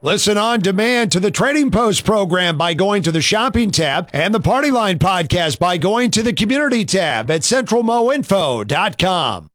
Listen on demand to the Trading Post program by going to the shopping tab and the Party Line podcast by going to the community tab at centralmoinfo.com.